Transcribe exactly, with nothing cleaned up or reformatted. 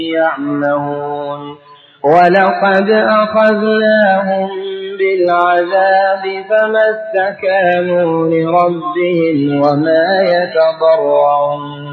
يعمهون ولقد أخذناهم بالعذاب فما استكانوا لربهم وما يتضرعون